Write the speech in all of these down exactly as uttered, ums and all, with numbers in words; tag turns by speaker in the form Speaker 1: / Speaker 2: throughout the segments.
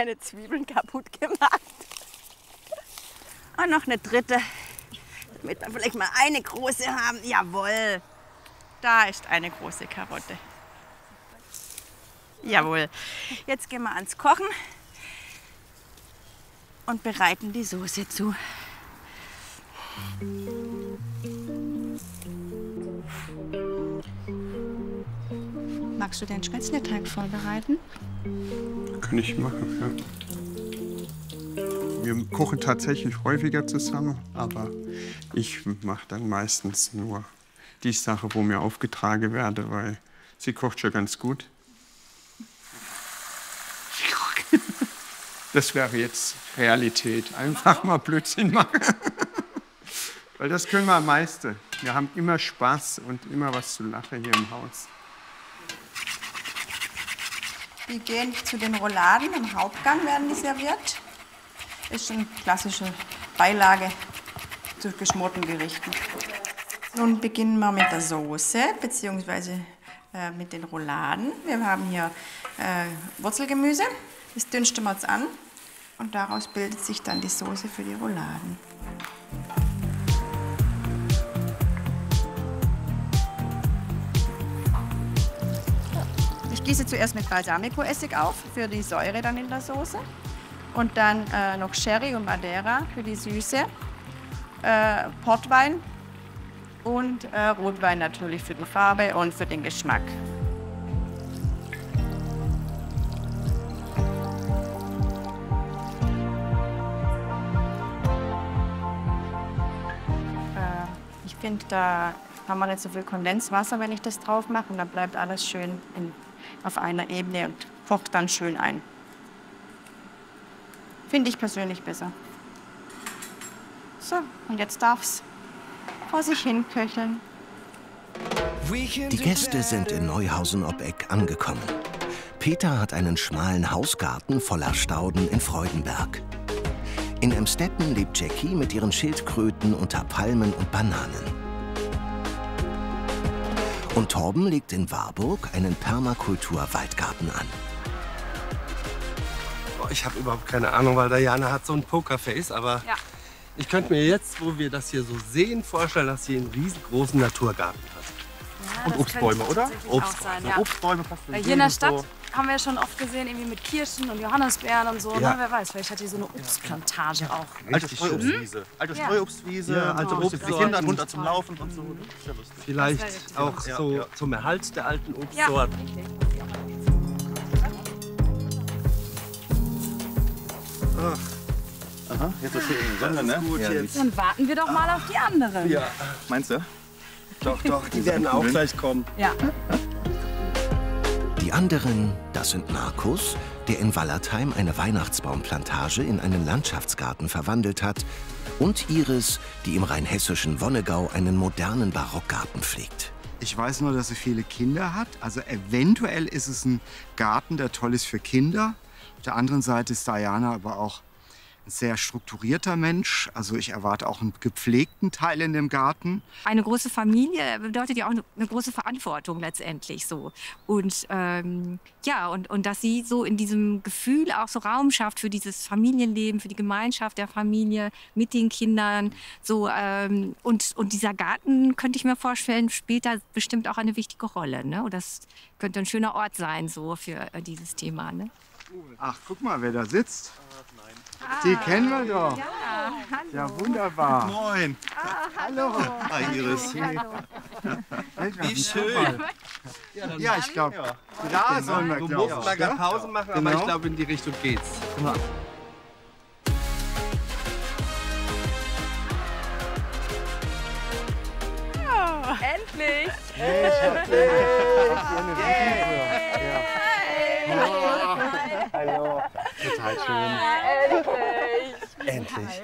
Speaker 1: meine Zwiebeln kaputt gemacht. Und noch eine dritte, damit wir vielleicht mal eine große haben. Jawohl, da ist eine große Karotte. Jawohl, jetzt gehen wir ans Kochen und bereiten die Soße zu. Magst du den Spätzleteig vorbereiten?
Speaker 2: Kann ich machen, ja. Wir kochen tatsächlich häufiger zusammen, aber ich mache dann meistens nur die Sache, wo mir aufgetragen werde, weil sie kocht schon ganz gut. Das wäre jetzt Realität. Einfach mal Blödsinn machen. Weil das können wir am meisten. Wir haben immer Spaß und immer was zu lachen hier im Haus.
Speaker 1: Die gehen zu den Rouladen. Im Hauptgang werden die serviert. Ist eine klassische Beilage zu geschmorten Gerichten. Nun beginnen wir mit der Soße bzw. Äh, mit den Rouladen. Wir haben hier äh, Wurzelgemüse. Das dünsten wir jetzt an und daraus bildet sich dann die Soße für die Rouladen. Ich gieße zuerst mit Balsamico-Essig auf für die Säure dann in der Soße und dann äh, noch Sherry und Madeira für die Süße, äh, Portwein und äh, Rotwein natürlich für die Farbe und für den Geschmack. Ich finde, da haben wir nicht so viel Kondenswasser, wenn ich das drauf mache. Und dann bleibt alles schön in, auf einer Ebene und kocht dann schön ein. Finde ich persönlich besser. So, und jetzt darf es vor sich hin köcheln.
Speaker 3: Die Gäste sind in Neuhausen ob Eck angekommen. Peter hat einen schmalen Hausgarten voller Stauden in Freudenberg. In Emstetten lebt Jackie mit ihren Schildkröten unter Palmen und Bananen. Und Torben legt in Warburg einen Permakultur-Waldgarten an.
Speaker 4: Ich habe überhaupt keine Ahnung, weil Diana hat so ein Pokerface, aber ja. Ich könnte mir jetzt, wo wir das hier so sehen, vorstellen, dass sie einen riesengroßen Naturgarten hat.
Speaker 5: Ja,
Speaker 4: und Obstbäume, oder?
Speaker 5: Obstbäume.
Speaker 4: Sein, ja. Obstbäume fast
Speaker 5: hier in der Stadt so. Haben wir schon oft gesehen, irgendwie mit Kirschen und Johannisbeeren und so. Ja. Ne? Wer weiß, vielleicht hat die so eine Obstplantage auch.
Speaker 6: Alte Streuobstwiese. Hm? Alte Streuobstwiese, ja, alte Obst für die Kinder runter zum Laufen und so. Das ist ja lustig.
Speaker 4: Vielleicht auch so ja, ja. zum Erhalt der alten Obstsorten.
Speaker 6: Ja. Aha, jetzt ist hier die Sonne, ne?
Speaker 5: Gut, ja, jetzt. Dann warten wir doch mal auf die anderen.
Speaker 6: Ja. Meinst du?
Speaker 4: Doch, doch, die werden auch gleich kommen.
Speaker 5: Ja.
Speaker 3: Die anderen, das sind Markus, der in Wallertheim eine Weihnachtsbaumplantage in einen Landschaftsgarten verwandelt hat, und Iris, die im rheinhessischen Wonnegau einen modernen Barockgarten pflegt.
Speaker 7: Ich weiß nur, dass sie viele Kinder hat. Also eventuell ist es ein Garten, der toll ist für Kinder. Auf der anderen Seite ist Diana aber auch ein sehr strukturierter Mensch. Also ich erwarte auch einen gepflegten Teil in dem Garten.
Speaker 8: Eine große Familie bedeutet ja auch eine große Verantwortung letztendlich so. Und ähm, ja, und, und dass sie so in diesem Gefühl auch so Raum schafft für dieses Familienleben, für die Gemeinschaft der Familie mit den Kindern. So, ähm, und, und dieser Garten, könnte ich mir vorstellen, spielt da bestimmt auch eine wichtige Rolle. Ne? Und das könnte ein schöner Ort sein so für äh, dieses Thema. Ne?
Speaker 7: Ach, guck mal, wer da sitzt. Die kennen wir doch.
Speaker 8: Ja, hallo.
Speaker 7: Ja, wunderbar.
Speaker 6: Moin.
Speaker 8: Ah, hallo.
Speaker 6: Hi, Iris.
Speaker 7: Wie
Speaker 4: schön.
Speaker 7: Ja, ich glaube, ja. da sollen wir,
Speaker 4: Du
Speaker 7: glaub,
Speaker 4: musst mal ja. Pause machen,
Speaker 7: genau.
Speaker 4: aber ich glaube, in die Richtung geht's.
Speaker 7: Genau.
Speaker 5: Oh, endlich.
Speaker 7: Hey, Hallo. Hallo. Total schön.
Speaker 5: Endlich.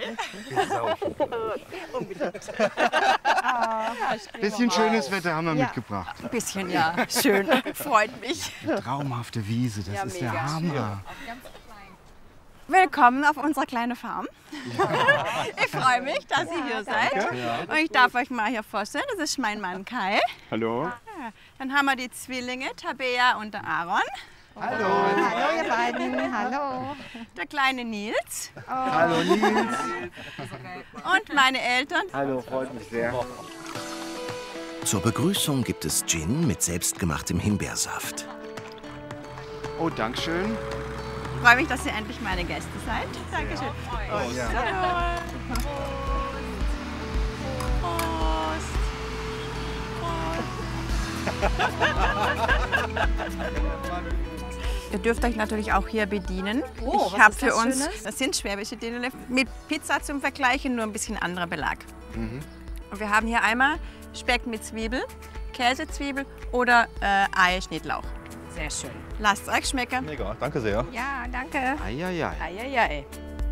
Speaker 7: Endlich. Bisschen schönes Wetter haben wir ja. mitgebracht.
Speaker 1: Ein bisschen, ja. Schön. Freut mich.
Speaker 7: Traumhafte Wiese, das
Speaker 1: ja,
Speaker 7: ist
Speaker 1: mega.
Speaker 7: der Hammer.
Speaker 1: Willkommen auf unserer kleinen Farm. Ja. Ich freue mich, dass ihr hier seid. Ja. Und ich darf euch mal hier vorstellen, das ist mein Mann Kai.
Speaker 2: Hallo.
Speaker 1: Ja. Dann haben wir die Zwillinge, Tabea und Aaron.
Speaker 7: Hallo.
Speaker 8: Hallo, ihr beiden. Hallo.
Speaker 1: Der kleine Nils.
Speaker 7: Oh. Hallo, Nils.
Speaker 1: Und meine Eltern.
Speaker 7: Hallo, freut mich sehr.
Speaker 3: Zur Begrüßung gibt es Gin mit selbstgemachtem Himbeersaft.
Speaker 7: Oh, dankeschön.
Speaker 1: Ich freue mich, dass ihr endlich meine Gäste seid. Dankeschön.
Speaker 7: Oh, ja. Ihr dürft euch natürlich auch hier bedienen.
Speaker 5: Oh,
Speaker 1: ich
Speaker 5: was
Speaker 1: habe
Speaker 5: ist
Speaker 1: für
Speaker 5: das
Speaker 1: uns,
Speaker 5: Schönes?
Speaker 1: das sind schwäbische Dönerle mit Pizza zum Vergleichen, nur ein bisschen anderer Belag.
Speaker 7: Mhm.
Speaker 1: Und wir haben hier einmal Speck mit Zwiebel, Käsezwiebel oder äh, Ei-Schnittlauch.
Speaker 5: Sehr schön.
Speaker 1: Lasst es euch schmecken.
Speaker 6: Mega, danke sehr.
Speaker 8: Ja, danke.
Speaker 7: Eieiei.
Speaker 5: Eieiei.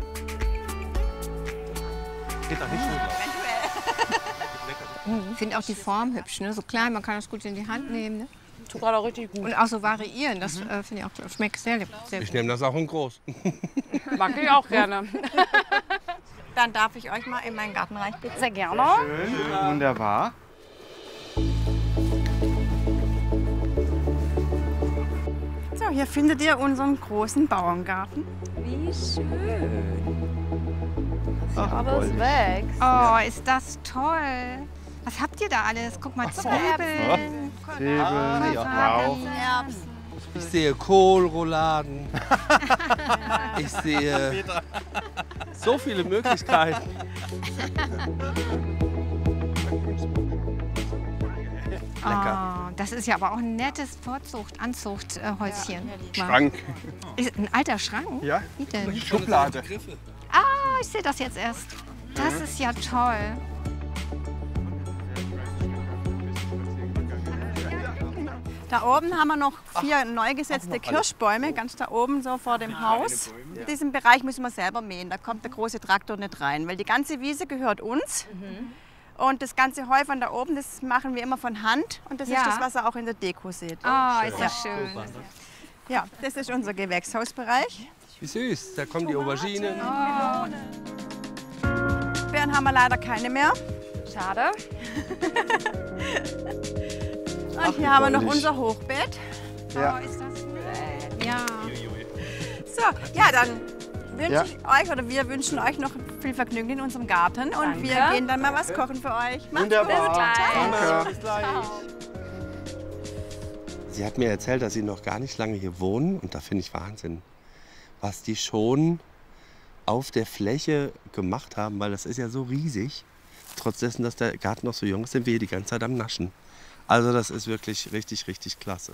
Speaker 6: Geht da nicht
Speaker 8: Ich finde auch die Form hübsch, ne? So klein, man kann das gut in die Hand nehmen. Ne?
Speaker 5: Tut gerade auch richtig gut.
Speaker 8: Und auch so variieren, das äh, finde ich auch, schmeckt sehr, sehr
Speaker 4: Ich
Speaker 8: gut.
Speaker 4: nehme das auch in groß.
Speaker 5: Mag ich auch gerne.
Speaker 1: Dann darf ich euch mal in meinen Garten reinblicken.
Speaker 5: Sehr gerne.
Speaker 7: Schön, wunderbar.
Speaker 1: So, hier findet ihr unseren großen Bauerngarten.
Speaker 5: Wie schön.
Speaker 7: Ach,
Speaker 5: Alles
Speaker 7: goldig.
Speaker 5: wächst.
Speaker 8: Oh, ist das toll. Was habt ihr da alles? Guck mal, Zwiebeln.
Speaker 7: Zwiebeln,
Speaker 8: Ah,
Speaker 7: ja, wow.
Speaker 1: Erbsen.
Speaker 4: Ich sehe Kohlrouladen. Ich sehe so viele Möglichkeiten.
Speaker 8: Oh, das ist ja aber auch ein nettes Vorzucht, Anzuchthäuschen. Ja,
Speaker 7: Schrank.
Speaker 8: Ist ein alter Schrank?
Speaker 7: Ja.
Speaker 8: Wie denn?
Speaker 7: Schublade.
Speaker 8: Ah, ich sehe das jetzt erst. Das ist ja toll.
Speaker 1: Da oben haben wir noch vier neu gesetzte Kirschbäume, ganz da oben so vor dem Haus. In diesem Bereich müssen wir selber mähen, da kommt der große Traktor nicht rein, weil die ganze Wiese gehört uns. Und das ganze Heu von da oben, das machen wir immer von Hand und das
Speaker 8: Ja.
Speaker 1: ist das, was ihr auch in der Deko seht.
Speaker 8: Oh, ist das schön.
Speaker 1: Ja, das ist unser Gewächshausbereich.
Speaker 4: Wie süß. Da kommen die Auberginen.
Speaker 1: Beeren haben wir leider keine mehr.
Speaker 5: Schade.
Speaker 1: Und hier haben wir noch unser Hochbeet.
Speaker 7: Ja.
Speaker 8: Oh, ist das nett. Ja.
Speaker 1: So, ja, dann wünsche
Speaker 7: Ja.
Speaker 1: ich euch oder wir wünschen euch noch viel Vergnügen in unserem Garten und
Speaker 5: Danke.
Speaker 1: wir gehen dann mal was kochen für euch. Macht's
Speaker 7: Wunderbar. Danke.
Speaker 4: Sie hat mir erzählt, dass sie noch gar nicht lange hier wohnen. Und da finde ich Wahnsinn, was die schon auf der Fläche gemacht haben, weil das ist ja so riesig. Trotz dessen, dass der Garten noch so jung ist, sind wir hier die ganze Zeit am Naschen. Also das ist wirklich richtig, richtig klasse.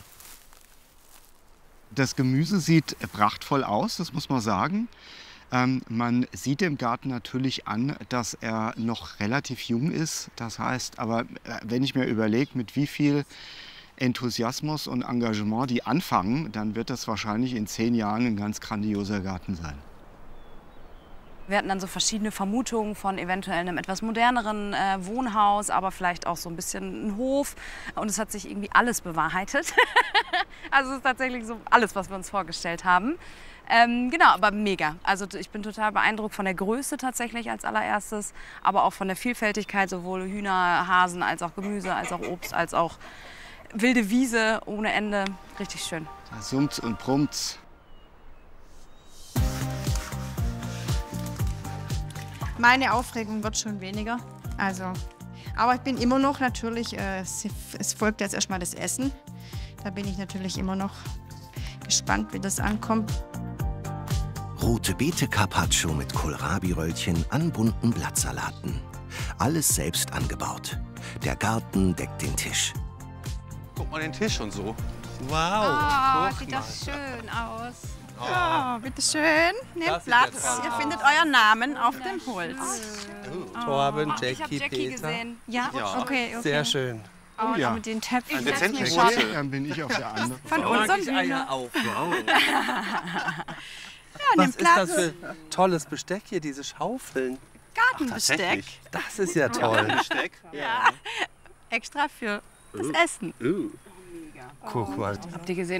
Speaker 7: Das Gemüse sieht prachtvoll aus, das muss man sagen. Ähm, man sieht dem Garten natürlich an, dass er noch relativ jung ist. Das heißt, aber äh, wenn ich mir überlege, mit wie viel Enthusiasmus und Engagement die anfangen, dann wird das wahrscheinlich in zehn Jahren ein ganz grandioser Garten sein.
Speaker 5: Wir hatten dann so verschiedene Vermutungen von eventuell einem etwas moderneren äh, Wohnhaus, aber vielleicht auch so ein bisschen ein Hof. Und es hat sich irgendwie alles bewahrheitet. Also es ist tatsächlich so alles, was wir uns vorgestellt haben. Ähm, genau, aber mega. Also ich bin total beeindruckt von der Größe tatsächlich als allererstes, aber auch von der Vielfältigkeit, sowohl Hühner, Hasen, als auch Gemüse, als auch Obst, als auch wilde Wiese ohne Ende. Richtig schön.
Speaker 7: Da summt's und brummt's.
Speaker 1: Meine Aufregung wird schon weniger. Also, aber ich bin immer noch natürlich, äh, es, es folgt jetzt erstmal das Essen. Da bin ich natürlich immer noch gespannt, wie das ankommt.
Speaker 3: Rote Beete Carpaccio mit Kohlrabi-Röllchen an bunten Blattsalaten. Alles selbst angebaut. Der Garten deckt den Tisch.
Speaker 6: Guck mal den Tisch und so.
Speaker 4: Wow,
Speaker 8: Oh,
Speaker 4: guck
Speaker 8: sieht
Speaker 4: mal.
Speaker 8: das schön aus.
Speaker 1: Oh, bitteschön, nehmt
Speaker 4: Das ist
Speaker 1: Platz.
Speaker 4: jetzt toll.
Speaker 1: Ihr findet euren Namen auf dem Holz.
Speaker 4: Torben,
Speaker 5: Ich habe
Speaker 4: Jackie,
Speaker 5: Jackie
Speaker 4: Peter.
Speaker 5: gesehen.
Speaker 8: Ja,
Speaker 6: Ja.
Speaker 8: okay, okay.
Speaker 4: Sehr schön.
Speaker 8: Oh,
Speaker 7: ja.
Speaker 8: ja. Mit den Töpfen.
Speaker 6: Ein
Speaker 8: das ist mir
Speaker 6: dezenter
Speaker 8: schon-
Speaker 6: Große.
Speaker 7: Dann bin ich auf der anderen.
Speaker 1: Von
Speaker 4: Mag
Speaker 1: unserem
Speaker 4: ich
Speaker 1: Hühner.
Speaker 4: Eier auch. Wow.
Speaker 1: Ja,
Speaker 4: Was
Speaker 1: nehmt
Speaker 4: ist das
Speaker 1: Platz.
Speaker 4: für tolles Besteck hier, diese Schaufeln?
Speaker 1: Gartenbesteck.
Speaker 6: Tatsächlich.
Speaker 4: Das ist ja toll.
Speaker 6: Besteck.
Speaker 1: Ja. Extra für das Essen.
Speaker 4: Uh. Guck mal.
Speaker 5: Habt ihr gesehen?